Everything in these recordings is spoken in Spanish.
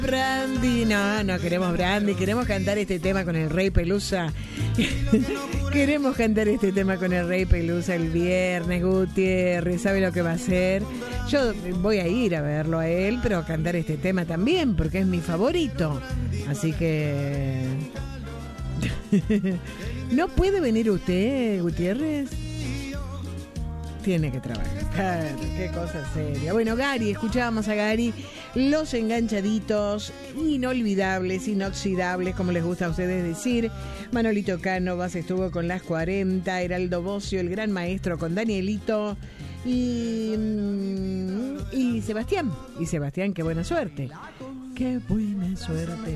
Brandy, no queremos Brandy, queremos cantar este tema con el Rey Pelusa. Queremos cantar este tema con el Rey Pelusa el viernes, Gutiérrez, ¿sabe lo que va a hacer? Yo voy a ir a verlo a él, pero a cantar este tema también, porque es mi favorito. Así que... ¿No puede venir usted, Gutiérrez? Tiene que trabajar, qué cosa seria. Bueno, Gary, escuchábamos a Gary, Los Enganchaditos, inolvidables, inoxidables, como les gusta a ustedes decir. Manolito Cánovas estuvo con Las 40, Heraldo Bocio, el gran maestro con Danielito y Sebastián. Y Sebastián, qué buena suerte. Qué buena suerte.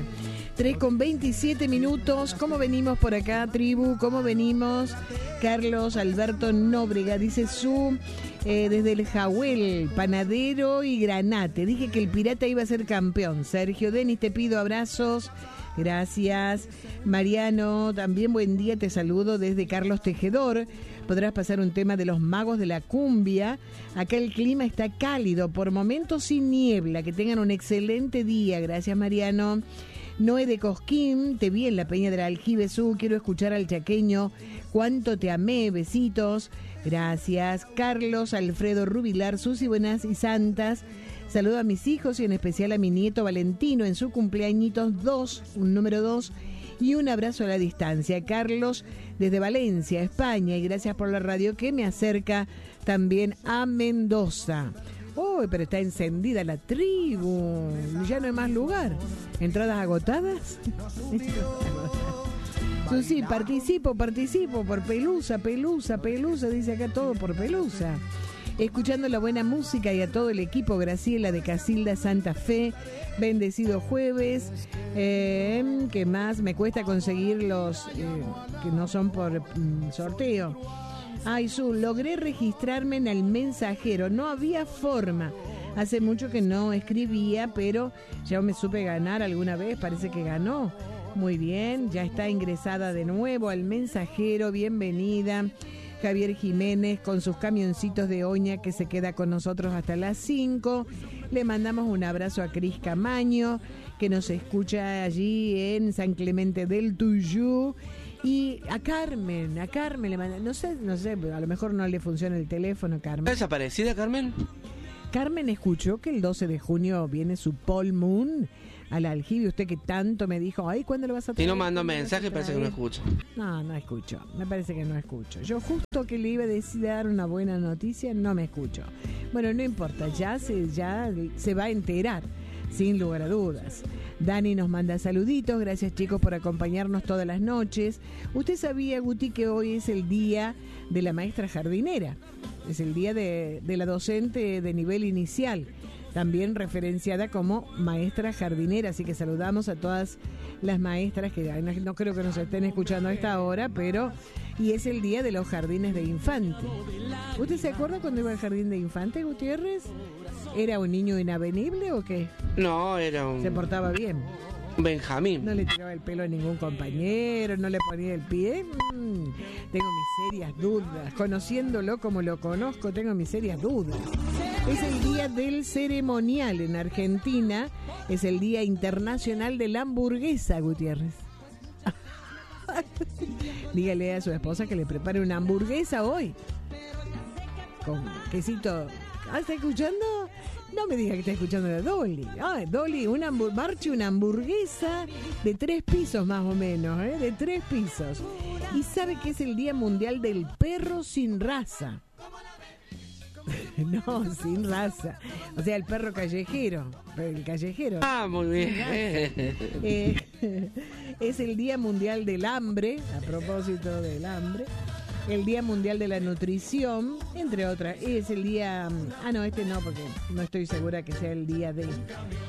3:27. ¿Cómo venimos por acá, tribu? ¿Cómo venimos? Carlos Alberto Nóbrega dice desde el Jahuel, panadero y granate. Dije que el Pirata iba a ser campeón. Sergio Denis, te pido abrazos. Gracias. Mariano, también buen día, te saludo desde Carlos Tejedor. Podrás pasar un tema de los magos de la cumbia. Acá el clima está cálido, por momentos sin niebla. Que tengan un excelente día. Gracias, Mariano. Noé de Cosquín, te vi en la Peña del Aljibesú, quiero escuchar al chaqueño, cuánto te amé, besitos, gracias. Carlos Alfredo Rubilar, Susi, buenas y santas, saludo a mis hijos y en especial a mi nieto Valentino en su cumpleañitos 2, un número 2, y un abrazo a la distancia. Carlos desde Valencia, España, y gracias por la radio que me acerca también a Mendoza. Uy, pero está encendida la tribu. Ya no hay más lugar. ¿Entradas agotadas? Sí, participo por Pelusa, dice acá todo por Pelusa. Escuchando la buena música y a todo el equipo, Graciela de Casilda Santa Fe, bendecido jueves. ¿Qué más? Me cuesta conseguir los que no son por sorteo. Ay, logré registrarme en el mensajero, no había forma. Hace mucho que no escribía, pero ya me supe ganar alguna vez, parece que ganó. Muy bien, ya está ingresada de nuevo al mensajero, bienvenida. Javier Jiménez con sus camioncitos de Oña que se queda con nosotros hasta las 5. Le mandamos un abrazo a Cris Camaño que nos escucha allí en San Clemente del Tuyú. Y a Carmen le manda, no sé, a lo mejor no le funciona el teléfono, Carmen. ¿Está desaparecida, Carmen? Carmen escuchó que el 12 de junio viene su Paul Moon al aljibe. Usted que tanto me dijo, ay, ¿cuándo lo vas a traer? Y no mandó mensaje, parece que no escucho. No escucho, me parece que no escucho. Yo justo que le iba a decir dar una buena noticia, no me escucho. Bueno, no importa, ya se va a enterar, sin lugar a dudas. Dani nos manda saluditos, gracias chicos por acompañarnos todas las noches. ¿Usted sabía, Guti, que hoy es el día de la maestra jardinera? Es el día de la docente de nivel inicial, también referenciada como maestra jardinera, así que saludamos a todas las maestras que no creo que nos estén escuchando a esta hora, pero y es el día de los jardines de infante. ¿Usted se acuerda cuando iba al jardín de infante, Gutiérrez? ¿Era un niño inavenible o qué? No, era un... ¿Se portaba bien? Benjamín. ¿No le tiraba el pelo a ningún compañero? ¿No le ponía el pie? Tengo mis serias dudas. Conociéndolo como lo conozco, tengo mis serias dudas. Es el día del ceremonial en Argentina. Es el Día Internacional de la Hamburguesa, Gutiérrez. Dígale a su esposa que le prepare una hamburguesa hoy. Con quesito. ¿Está escuchando? No me diga que está escuchando a Dolly. Dolly, marche una hamburguesa de 3 pisos más o menos, de 3 pisos. Y sabe que es el Día Mundial del Perro sin raza. No, sin raza. O sea, el perro callejero. El callejero. Ah, muy bien. Es el Día Mundial del Hambre, a propósito del hambre. El Día Mundial de la Nutrición, entre otras. Es el día... este no, porque no estoy segura que sea el día de...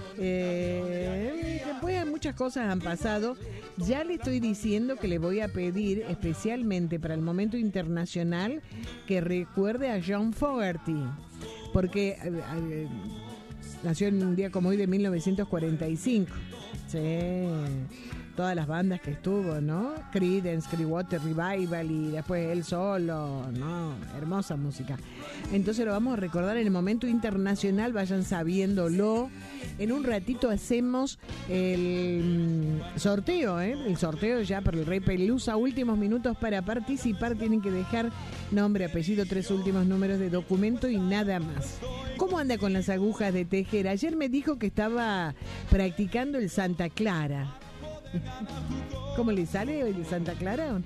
Después muchas cosas han pasado. Ya le estoy diciendo que le voy a pedir, especialmente para el momento internacional, que recuerde a John Fogerty. Porque nació en un día como hoy de 1945. Sí... todas las bandas que estuvo, ¿no? Creedence, Clearwater Revival y después él solo, ¿no? Hermosa música. Entonces lo vamos a recordar en el momento internacional, vayan sabiéndolo. En un ratito hacemos el sorteo, El sorteo ya por el Rey Pelusa. Últimos minutos para participar, tienen que dejar nombre, apellido, 3 últimos números de documento y nada más. ¿Cómo anda con las agujas de tejer? Ayer me dijo que estaba practicando el Santa Clara. ¿Cómo le sale el Santa Clara?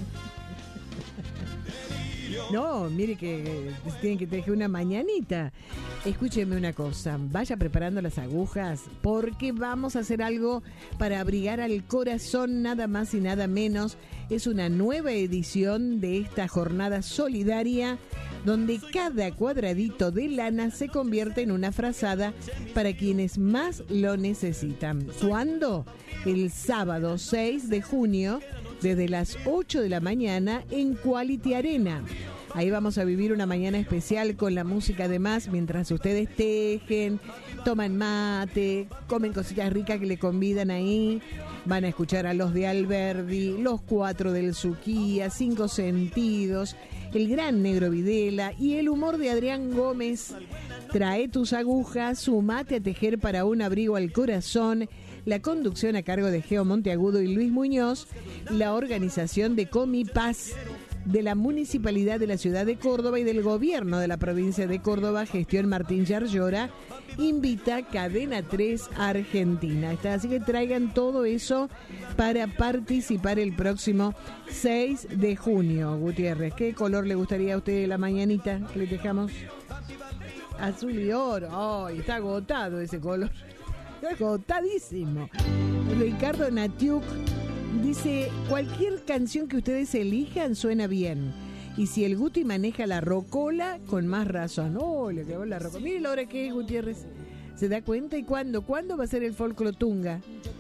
No, mire que tienen que tejer una mañanita. Escúcheme una cosa, vaya preparando las agujas porque vamos a hacer algo para abrigar al corazón, nada más y nada menos. Es una nueva edición de esta jornada solidaria donde cada cuadradito de lana se convierte en una frazada para quienes más lo necesitan. ¿Cuándo? El sábado 6 de junio, desde las 8 de la mañana en Quality Arena. Ahí vamos a vivir una mañana especial con la música además, mientras ustedes tejen, toman mate, comen cositas ricas que le convidan ahí. Van a escuchar a los de Alberdi, los 4 del Suquía, 5 Sentidos, el gran Negro Videla y el humor de Adrián Gómez. Trae tus agujas, sumate a tejer para un abrigo al corazón. La conducción a cargo de Geo Monteagudo y Luis Muñoz. La organización de Comipaz de la Municipalidad de la Ciudad de Córdoba y del Gobierno de la Provincia de Córdoba, gestión Martín Yarlora, invita Cadena 3 Argentina. Así que traigan todo eso para participar el próximo 6 de junio. Gutiérrez, ¿qué color le gustaría a usted la mañanita que le dejamos? Azul y oro. ¡Ay, está agotado ese color! Está agotadísimo. Ricardo Natiuk dice, cualquier canción que ustedes elijan suena bien. Y si el Guti maneja la rocola, con más razón. Le quedó la rocola. Mire la hora que es, Gutiérrez. ¿Se da cuenta? ¿Y cuándo? ¿Cuándo va a ser el folclotunga?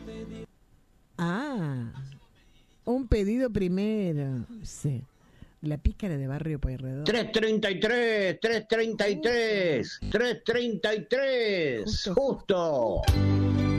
Un pedido primero. Sí. La pícara de Barrio Pueyrredón. 333, justo.